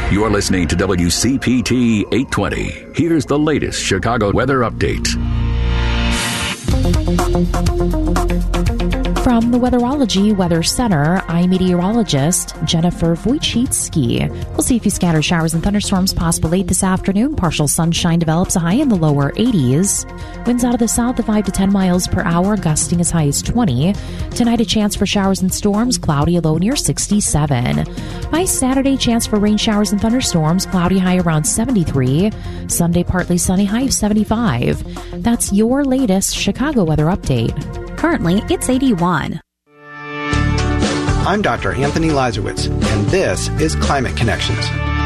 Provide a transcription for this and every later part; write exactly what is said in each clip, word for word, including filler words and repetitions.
You're listening to W C P T eight twenty. Here's the latest Chicago weather update. From the Weatherology Weather Center, I'm meteorologist Jennifer Wojcicki. We'll see a few scattered showers and thunderstorms possible late this afternoon. Partial sunshine develops, a high in the lower eighties. Winds out of the south at five to ten miles per hour, gusting as high as twenty. Tonight, a chance for showers and storms, cloudy, a low near sixty-seven. By Saturday, chance for rain showers and thunderstorms, cloudy, high around seventy-three. Sunday, partly sunny, high of seventy-five. That's your latest Chicago weather update. Currently, it's eighty-one. I'm Doctor Anthony Lazarowitz, and this is Climate Connections.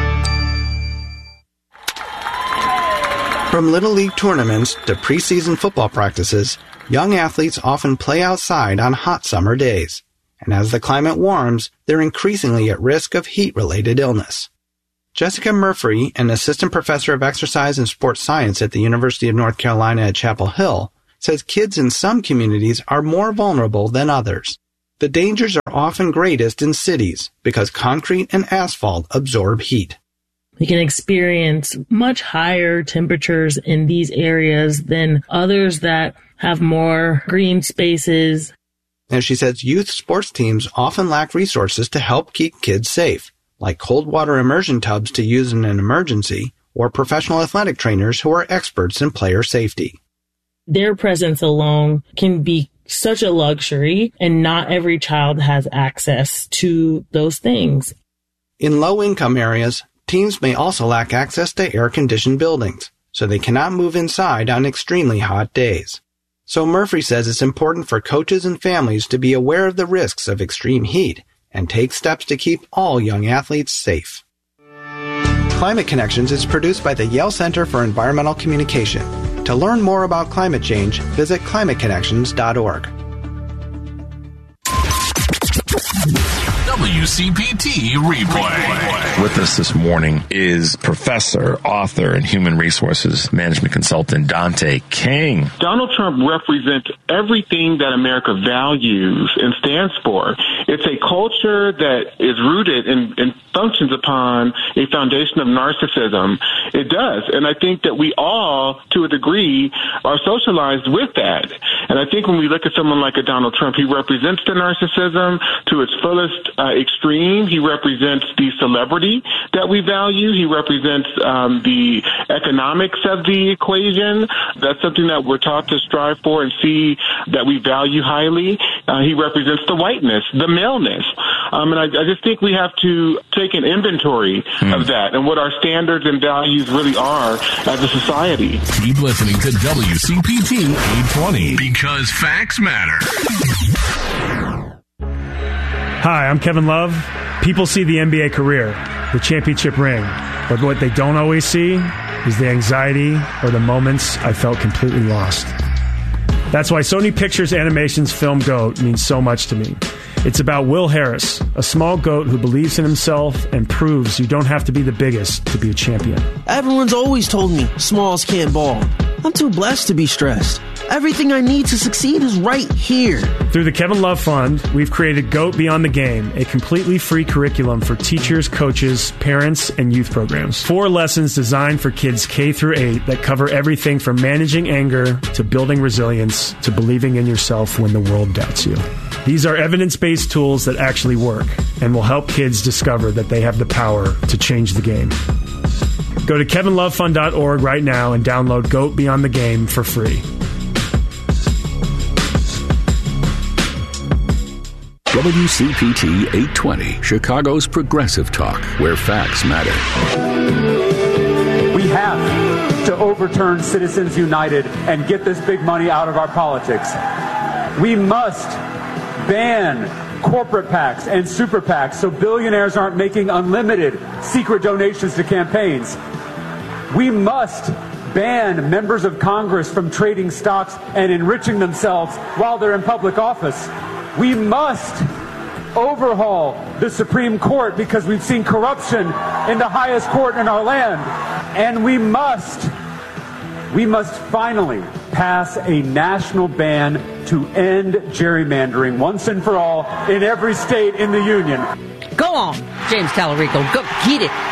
From Little League tournaments to preseason football practices, young athletes often play outside on hot summer days. And as the climate warms, they're increasingly at risk of heat-related illness. Jessica Murphy, an assistant professor of exercise and sports science at the University of North Carolina at Chapel Hill, says kids in some communities are more vulnerable than others. The dangers are often greatest in cities because concrete and asphalt absorb heat. We can experience much higher temperatures in these areas than others that have more green spaces. And she says youth sports teams often lack resources to help keep kids safe, like cold water immersion tubs to use in an emergency, or professional athletic trainers who are experts in player safety. Their presence alone can be such a luxury, and not every child has access to those things. In low-income areas, teams may also lack access to air-conditioned buildings, so they cannot move inside on extremely hot days. So Murphy says it's important for coaches and families to be aware of the risks of extreme heat and take steps to keep all young athletes safe. Climate Connections is produced by the Yale Center for Environmental Communication. To learn more about climate change, visit climate connections dot org. W C P T Replay. With us this morning is professor, author, and human resources management consultant Dante King. Donald Trump represents everything that America values and stands for. It's a culture that is rooted and, and functions upon a foundation of narcissism. It does. And I think that we all, to a degree, are socialized with that. And I think when we look at someone like a Donald Trump, he represents the narcissism to its fullest uh, extreme. He represents the celebrity that we value. He represents um, the economics of the equation. That's something that we're taught to strive for and see that we value highly. Uh, he represents the whiteness, the maleness. Um, and I, I just think we have to take an inventory mm. of that and what our standards and values really are as a society. Keep listening to W C P T eight twenty because facts matter. Hi, I'm Kevin Love. People see the N B A career, the championship ring, but what they don't always see is the anxiety or the moments I felt completely lost. That's why Sony Pictures Animation's film GOAT means so much to me. It's about Will Harris, a small goat who believes in himself and proves you don't have to be the biggest to be a champion. Everyone's always told me smalls can't ball. I'm too blessed to be stressed. Everything I need to succeed is right here. Through the Kevin Love Fund, we've created GOAT Beyond the Game, a completely free curriculum for teachers, coaches, parents, and youth programs. Four lessons designed for kids K through eight that cover everything from managing anger to building resilience to believing in yourself when the world doubts you. These are evidence-based tools that actually work and will help kids discover that they have the power to change the game. Go to kevin love fund dot org right now and download GOAT Beyond the Game for free. W C P T eight twenty, Chicago's progressive talk, where facts matter. We have to overturn Citizens United and get this big money out of our politics. We must ban corporate PACs and super PACs so billionaires aren't making unlimited secret donations to campaigns. We must ban members of Congress from trading stocks and enriching themselves while they're in public office. We must overhaul the Supreme Court because we've seen corruption in the highest court in our land. And we must, we must finally pass a national ban to end gerrymandering once and for all in every state in the union. Go on, James Tallarico. Go get it. Uh,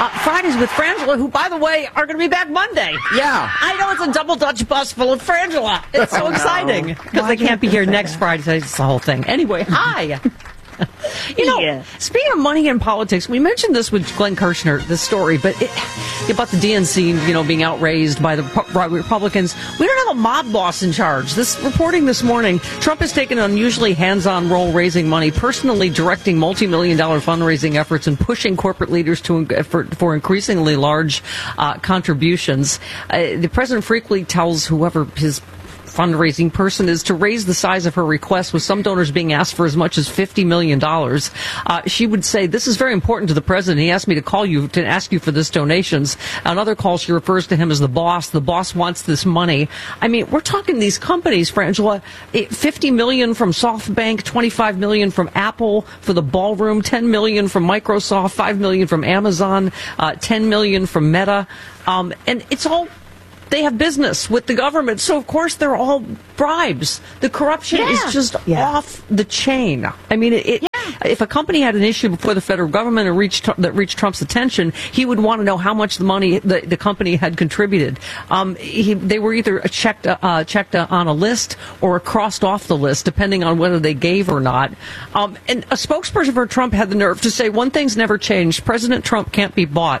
uh, Fridays with Frangela, who, by the way, are going to be back Monday. Yeah. I know it's a double Dutch bus full of Frangela. It's so Oh, no. exciting because they can't be here next Friday. It's the whole thing. Anyway, hi. You know, yeah. Speaking of money in politics, we mentioned this with Glenn Kirshner, this story, but it, about the D N C, you know, being outraised by the Republicans. We don't have a mob boss in charge. This reporting this morning, Trump has taken an unusually hands-on role raising money, personally directing multi-million dollar fundraising efforts and pushing corporate leaders to for, for increasingly large uh, contributions. Uh, the president frequently tells whoever his fundraising person is to raise the size of her request, with some donors being asked for as much as fifty million dollars. Uh, she would say, this is very important to the president. He asked me to call you to ask you for this donations. On other calls, she refers to him as the boss. The boss wants this money. I mean, we're talking these companies, Frangela, fifty million dollars from SoftBank, twenty-five million dollars from Apple for the ballroom, ten million dollars from Microsoft, five million dollars from Amazon, uh, ten million dollars from Meta. Um, and it's all... They have business with the government, so of course they're all bribes. The corruption yeah. is just yeah. off the chain. I mean, it, it, yeah. if a company had an issue before the federal government and reached, that reached Trump's attention, he would want to know how much the money the, the company had contributed. Um, he, they were either checked uh, checked uh, on a list or crossed off the list, depending on whether they gave or not. Um, and a spokesperson for Trump had the nerve to say one thing's never changed: President Trump can't be bought.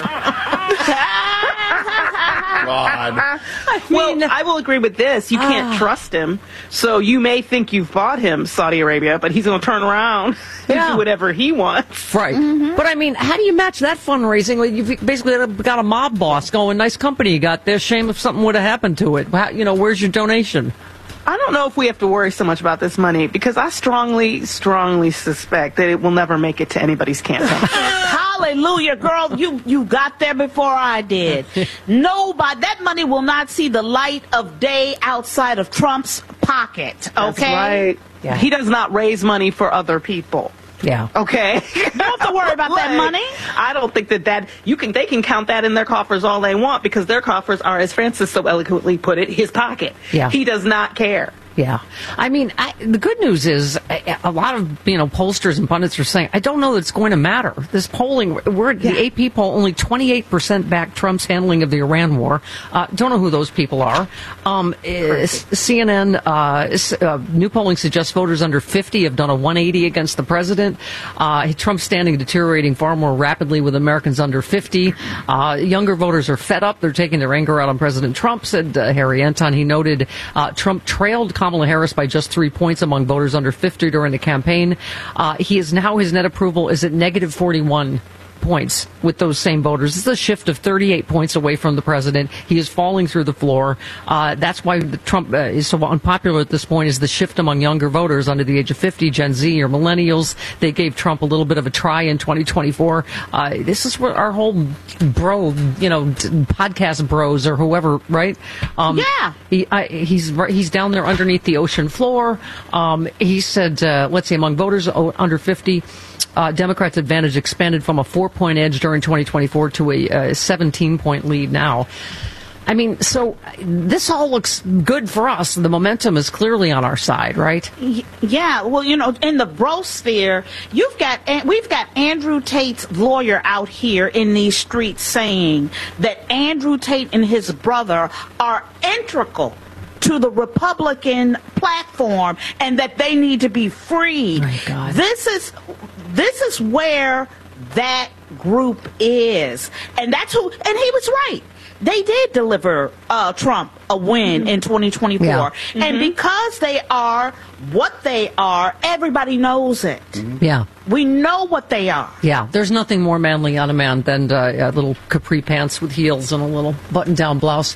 God. I mean, well, I will agree with this. You can't uh, trust him. So you may think you've bought him, Saudi Arabia, but he's going to turn around yeah. and do whatever he wants. Right. Mm-hmm. But I mean, how do you match that fundraising? You've basically got a mob boss going, nice company you got there. Shame if something would have happened to it. How, you know, where's your donation? I don't know if we have to worry so much about this money, because I strongly, strongly suspect that it will never make it to anybody's campaign. Hallelujah, girl, you, you got there before I did. Nobody, that money will not see the light of day outside of Trump's pocket, okay? That's right. Yeah. He does not raise money for other people. Yeah. Okay. You don't have to worry about that money. I don't think that that you can. They can count that in their coffers all they want, because their coffers are, as Francis so eloquently put it, his pocket. Yeah. He does not care. Yeah. I mean, I, the good news is a, a lot of, you know, pollsters and pundits are saying, I don't know that it's going to matter. This polling, we're at yeah. the A P poll, only twenty-eight percent back Trump's handling of the Iran war. Uh, don't know who those people are. Um, C N N, uh, uh, new polling suggests voters under fifty have done a one eighty against the president. Uh, Trump's standing deteriorating far more rapidly with Americans under fifty. Uh, younger voters are fed up. They're taking their anger out on President Trump, said uh, Harry Anton. He noted uh, Trump trailed Kamala Harris by just three points among voters under fifty during the campaign. Uh, he is now, his net approval is at negative forty-one points with those same voters. This is a shift of thirty-eight points away from the president. He is falling through the floor. Uh, that's why the Trump uh, is so unpopular at this point, is the shift among younger voters under the age of fifty, Gen Z or millennials. They gave Trump a little bit of a try in twenty twenty-four. Uh, this is where our whole bro, you know, podcast bros or whoever, right? Um, yeah. He, I, he's he's down there underneath the ocean floor. Um, he said, uh, let's see, among voters under fifty, Uh, Democrats' advantage expanded from a four-point edge during twenty twenty-four to a seventeen-point lead now. I mean, so this all looks good for us. The momentum is clearly on our side, right? Yeah. Well, you know, in the bro sphere, you've got we've got Andrew Tate's lawyer out here in these streets saying that Andrew Tate and his brother are integral to the Republican platform and that they need to be freed. Oh, God. This is this is where that group is. And that's who, and he was right. They did deliver uh, Trump a win mm-hmm. in twenty twenty-four. Yeah. Mm-hmm. And because they are what they are, everybody knows it. Mm-hmm. Yeah. We know what they are. Yeah. There's nothing more manly on a man than uh, a little capri pants with heels and a little button-down blouse.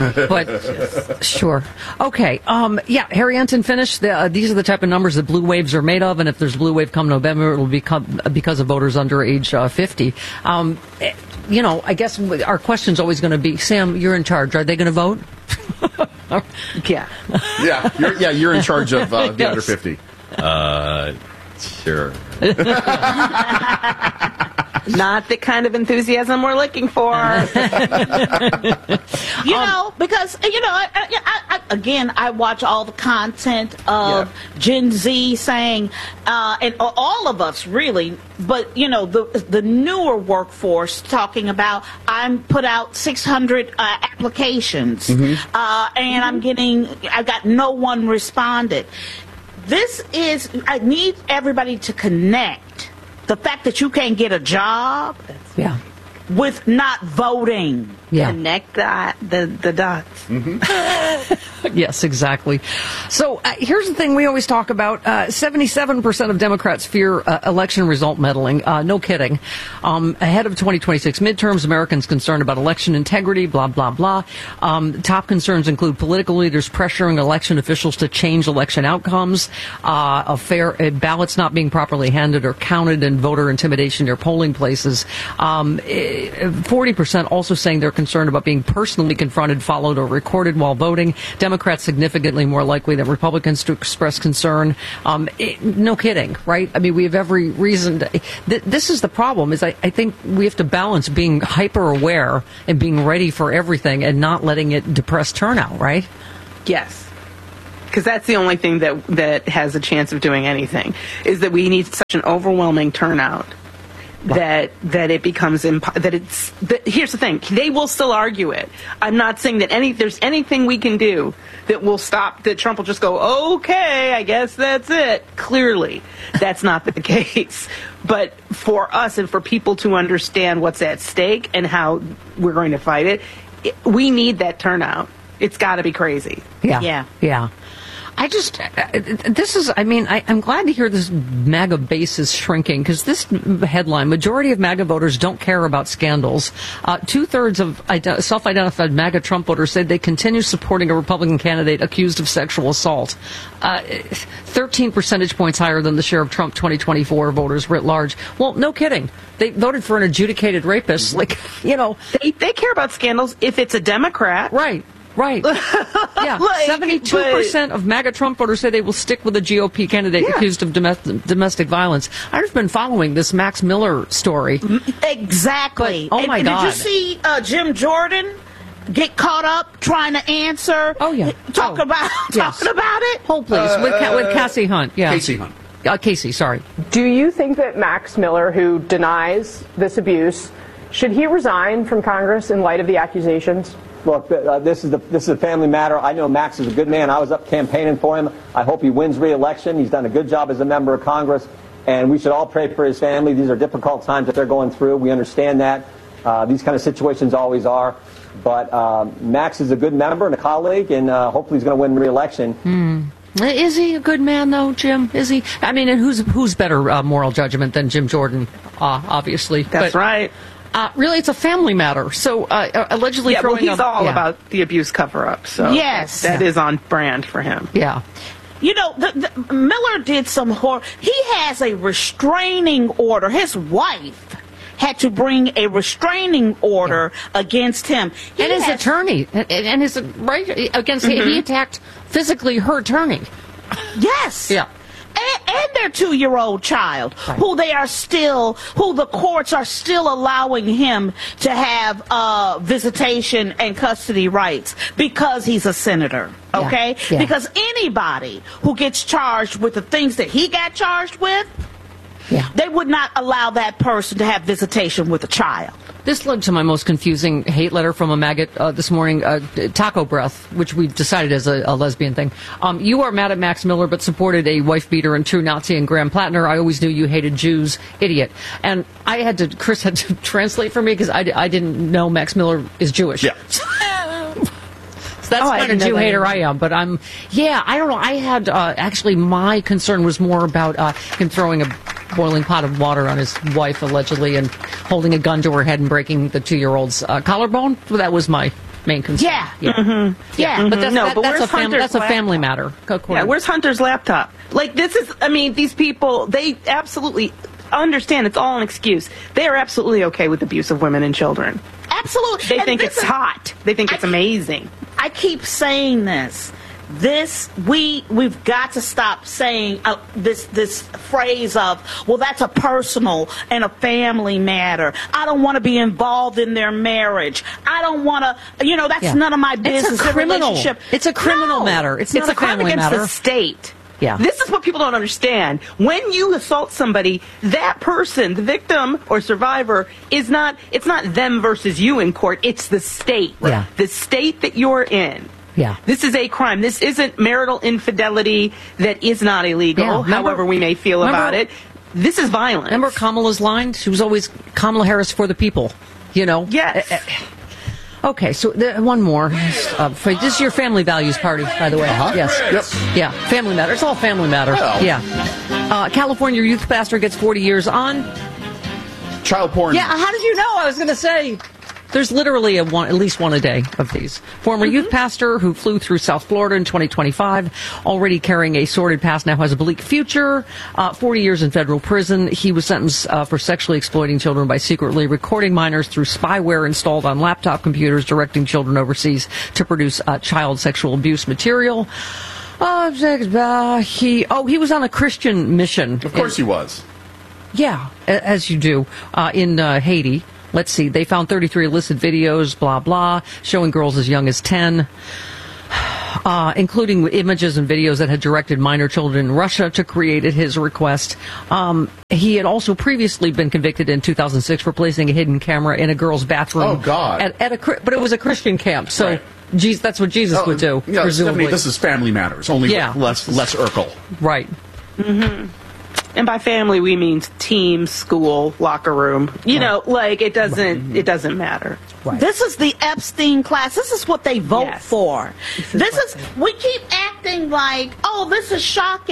But sure. Okay. Um, yeah, Harry Anton finished. The, uh, these are the type of numbers that blue waves are made of, and if there's blue wave come November, it will become because of voters under age uh, fifty. Um, you know, I guess our question's always going to be, Sam, you're in charge. Are they going to vote? yeah. Yeah, you're, yeah, you're in charge of uh, the yes. under fifty. Uh, sure. Not the kind of enthusiasm we're looking for. you know, because, you know, I, I, I, again, I watch all the content of yeah. Gen Z saying, uh, and all of us really, but you know, the the newer workforce talking about, I'm put out six hundred uh, applications, mm-hmm. uh, and mm-hmm. I'm getting, I got no one responded. This is, I need everybody to connect the fact that you can't get a job. Yeah. With not voting. Yeah. Connect that, the, the dots. Mm-hmm. Yes, exactly. So uh, here's the thing we always talk about. Uh, seventy-seven percent of Democrats fear uh, election result meddling. Uh, no kidding. Um, ahead of twenty twenty-six midterms, Americans concerned about election integrity, blah, blah, blah. Um, top concerns include political leaders pressuring election officials to change election outcomes, uh, a fair uh, ballots not being properly handed or counted, and voter intimidation near polling places. Um, forty percent also saying they're concerned about being personally confronted, followed, or recorded while voting. Democrats significantly more likely than Republicans to express concern. Um, it, no kidding, right? I mean, we have every reason to, th- this is the problem, is I, I think we have to balance being hyper aware and being ready for everything and not letting it depress turnout, right? Yes. Because that's the only thing that that has a chance of doing anything, is that we need such an overwhelming turnout that that it becomes imp- that it's that, here's the thing, they will still argue it. I'm not saying that any there's anything we can do that will stop, that Trump will just go, okay, I guess that's it. Clearly that's not the case. But for us and for people to understand what's at stake and how we're going to fight it, it we need that turnout. It's got to be crazy. Yeah. Yeah. Yeah. I just, uh, this is, I mean, I, I'm glad to hear this MAGA base is shrinking, because this headline, majority of MAGA voters don't care about scandals. Uh, two-thirds of ide- self-identified MAGA Trump voters say they continue supporting a Republican candidate accused of sexual assault. Uh, thirteen percentage points higher than the share of Trump twenty twenty-four voters writ large. Well, no kidding. They voted for an adjudicated rapist. Like, you know. They, they care about scandals if it's a Democrat. Right. Right. Yeah. Like, seventy-two percent but, of MAGA Trump voters say they will stick with a G O P candidate yeah. accused of domestic, domestic violence. I've been following this Max Miller story. Exactly. But, oh, my and, God. Did you see uh, Jim Jordan get caught up trying to answer? Oh, yeah. Talk oh, about, yes. talking about it? Hold, please. Uh, with, with Cassie Hunt. Yeah. Casey Hunt. Uh, Casey, sorry. Do you think that Max Miller, who denies this abuse, should he resign from Congress in light of the accusations? Look, uh, this is the this is a family matter. I know Max is a good man. I was up campaigning for him. I hope he wins re-election. He's done a good job as a member of Congress, and we should all pray for his family. These are difficult times that they're going through. We understand that. Uh, these kind of situations always are. But uh, Max is a good member and a colleague, and uh, hopefully he's going to win re-election. Mm. Is he a good man, though, Jim? Is he? I mean, and who's who's better uh, moral judgment than Jim Jordan? Uh, obviously, that's but, right. Uh, really, it's a family matter. So, uh, allegedly yeah, throwing well, he's up, all yeah. about the abuse cover-up. So yes, that yeah. is on brand for him. Yeah. You know, the, the, Miller did some horror. He has a restraining order. His wife had to bring a restraining order yeah. against him. He and his has, attorney, and, and his right against mm-hmm. he attacked physically her attorney. Yes. Yeah. And, and their two-year-old child, right. who they are still, who the courts are still allowing him to have uh, visitation and custody rights because he's a senator, okay? Yeah. Yeah. Because anybody who gets charged with the things that he got charged with, yeah. they would not allow that person to have visitation with a child. This led to my most confusing hate letter from a maggot uh, this morning, uh, Taco Breath, which we've decided is a, a lesbian thing. Um, you are mad at Max Miller, but supported a wife beater and true Nazi and Graham Plattner. I always knew you hated Jews, idiot. And I had to, Chris had to translate for me because I, I didn't know Max Miller is Jewish. Yeah. So that's oh, the kind of Jew hater I am. But I'm, yeah, I don't know. I had, uh, actually, my concern was more about uh, him throwing a boiling pot of water on his wife, allegedly, and holding a gun to her head and breaking the two-year-old's uh, collarbone. Well, that was my main concern. Yeah. Yeah. Mm-hmm. yeah. Mm-hmm. But that's, no, that, but that's, a, fam- that's a family laptop? matter. Yeah, where's Hunter's laptop? Like, this is, I mean, these people, they absolutely understand it's all an excuse. They are absolutely okay with abuse of women and children. Absolutely. They and think it's is, hot. They think it's I, amazing. I keep saying this. this we we've got to stop saying uh, this this phrase of, well, that's a personal and a family matter. I don't want to be involved in their marriage. I don't want to, you know, that's Yeah. none of my business. It's a their criminal. relationship. It's a criminal No. matter. It's, It's not a crime family against matter. the state. Yeah. This is what people don't understand. When you assault somebody, that person, the victim or survivor, is not, it's not them versus you in court. It's the state. Yeah. The state that you're in. Yeah. This is a crime. This isn't marital infidelity that is not illegal, Yeah. Remember- however we may feel remember- about it. This is violence. Remember Kamala's line? She was always Kamala Harris for the people. You know? Yes. Uh, uh, okay, so the, one more. Uh, for, this is your family values party, by the way. Uh-huh. Yes. Yep. Yeah, family matter. It's all family matter. Well. Yeah. Uh, California youth pastor gets forty years on. Child porn. Yeah, how did you know? I was going to say. There's literally a one, at least one a day of these. Former Mm-hmm. youth pastor who flew through South Florida in twenty twenty-five, already carrying a sordid past, now has a bleak future. Uh, forty years in federal prison. He was sentenced uh, for sexually exploiting children by secretly recording minors through spyware installed on laptop computers, directing children overseas to produce uh, child sexual abuse material. Uh, he oh he was on a Christian mission. Of course in, he was. Yeah, a- as you do uh, in uh, Haiti. Let's see. They found thirty-three illicit videos, blah, blah, showing girls as young as ten, uh, including images and videos that had directed minor children in Russia to create at his request. Um, he had also previously been convicted in two thousand six for placing a hidden camera in a girl's bathroom. Oh, God. At, at a, Chri- but it was a Christian camp, so Right. Jesus, that's what Jesus Oh, would do, yeah, presumably. Stephanie, this is Family Matters, only Yeah. with less, less Urkel. Right. Mm-hmm. And by family, we mean team, school, locker room. You know, like it doesn't, it doesn't matter. Right. This is the Epstein class. This is what they vote Yes. for. This is, we keep acting like, oh, this is shocking.